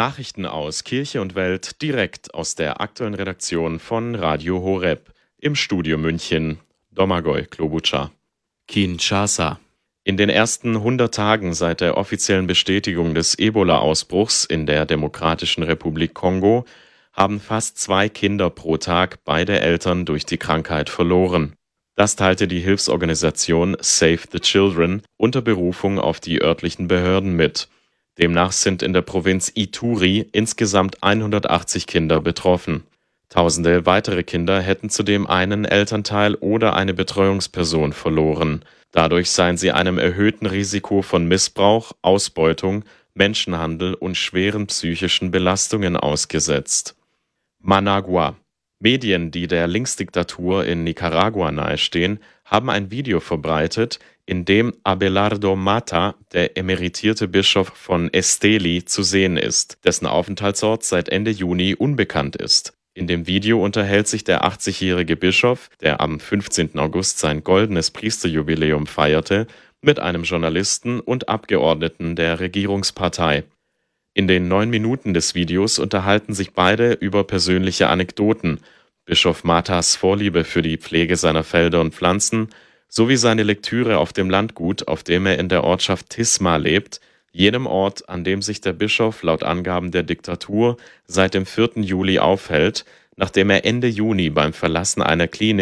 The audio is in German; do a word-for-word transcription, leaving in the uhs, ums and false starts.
Nachrichten aus Kirche und Welt direkt aus der aktuellen Redaktion von Radio Horeb. Im Studio München, Domagoj Klobučar. Kinshasa. In den ersten hundert Tagen seit der offiziellen Bestätigung des Ebola-Ausbruchs in der Demokratischen Republik Kongo haben fast zwei Kinder pro Tag beide Eltern durch die Krankheit verloren. Das teilte die Hilfsorganisation Save the Children unter Berufung auf die örtlichen Behörden mit. Demnach sind in der Provinz Ituri insgesamt hundertachtzig Kinder betroffen. Tausende weitere Kinder hätten zudem einen Elternteil oder eine Betreuungsperson verloren. Dadurch seien sie einem erhöhten Risiko von Missbrauch, Ausbeutung, Menschenhandel und schweren psychischen Belastungen ausgesetzt. Managua. Medien, die der Linksdiktatur in Nicaragua nahestehen, haben ein Video verbreitet, in dem Abelardo Mata, der emeritierte Bischof von Esteli, zu sehen ist, dessen Aufenthaltsort seit Ende Juni unbekannt ist. In dem Video unterhält sich der achtzigjährige Bischof, der am fünfzehnten August sein goldenes Priesterjubiläum feierte, mit einem Journalisten und Abgeordneten der Regierungspartei. In den neun Minuten des Videos unterhalten sich beide über persönliche Anekdoten, Bischof Matas Vorliebe für die Pflege seiner Felder und Pflanzen, sowie seine Lektüre auf dem Landgut, auf dem er in der Ortschaft Tisma lebt, jenem Ort, an dem sich der Bischof laut Angaben der Diktatur seit dem vierten Juli aufhält, nachdem er Ende Juni beim Verlassen einer Klinik